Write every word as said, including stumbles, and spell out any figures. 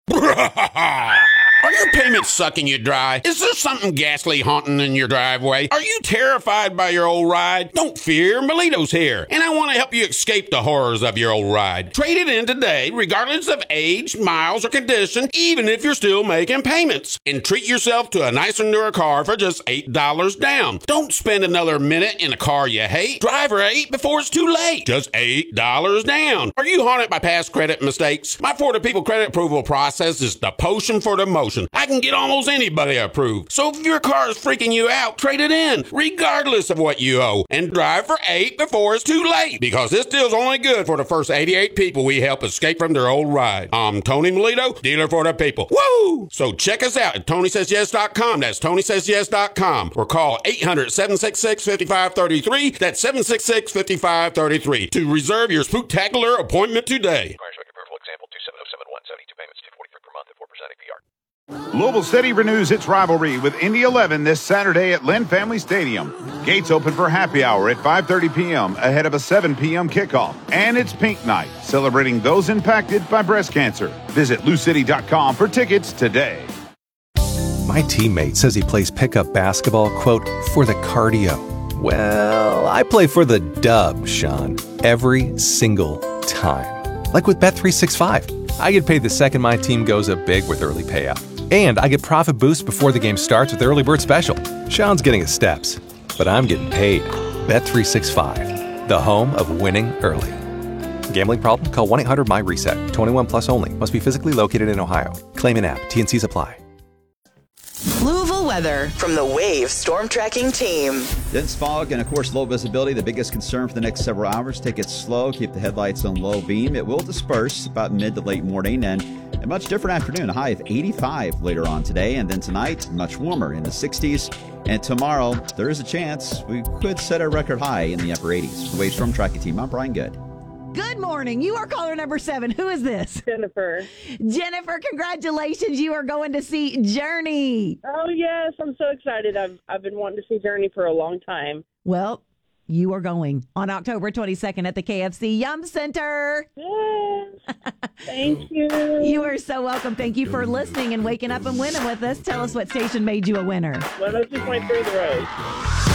Are your payments sucking you dry? Is there something ghastly haunting in your driveway? Are you terrified by your old ride? Don't fear, Melito's here, and I want to help you escape the horrors of your old ride. Trade it in today, regardless of age, miles, or condition, even if you're still making payments. And treat yourself to a nicer, newer car for just eight dollars down. Don't spend another minute in a car you hate. Drive her eight before it's too late. Just eight dollars down. Are you haunted by past credit mistakes? My Florida People credit approval process is the potion for the motion. I can get almost anybody approved. So if your car is freaking you out, trade it in, regardless of what you owe, and drive for eight before it's too late. Because this deal's only good for the first eighty-eight people we help escape from their old ride. I'm Tony Melito, dealer for the people. Woo! So check us out at Tony Says Yes dot com. That's Tony Says Yes dot com. Or call eight hundred, seven six six, five five three three. That's seven six six, five five three three to reserve your spooktacular appointment today. Example two seven zero seven one, seventy-two payments, two forty-three per month at four percent A P R. Louisville City renews its rivalry with Indy eleven this Saturday at Lynn Family Stadium. Gates open for happy hour at five thirty p.m. ahead of a seven p.m. kickoff. And it's Pink Night, celebrating those impacted by breast cancer. Visit lou city dot com for tickets today. My teammate says he plays pickup basketball, quote, for the cardio. Well, I play for the dub, Sean, every single time. Like with Bet three sixty-five. I get paid the second my team goes up big with early payout. And I get profit boosts before the game starts with Early Bird Special. Sean's getting his steps, but I'm getting paid. Bet three sixty-five, the home of winning early. Gambling problem? Call one eight hundred my reset. twenty-one plus only. Must be physically located in Ohio. Claim in app. T N Cs apply. Louisville weather from the Wave Storm Tracking Team. Dense fog and, of course, low visibility. The biggest concern for the next several hours. Take it slow. Keep the headlights on low beam. It will disperse about mid to late morning, and a much different afternoon. A high of eighty-five later on today, and then tonight, much warmer in the sixties. And tomorrow, there is a chance we could set a record high in the upper eighties. The Wave Storm Tracking Team. I'm Brian Good. Good morning. You are caller number seven. Who is this? Jennifer. Jennifer, congratulations. You are going to see Journey. Oh, yes. I'm so excited. I've, I've been wanting to see Journey for a long time. Well, you are going on October twenty-second at the K F C Yum Center. Yes. Thank you. You are so welcome. Thank you for listening and waking up and winning with us. Tell us what station made you a winner. one oh two point three The Rose.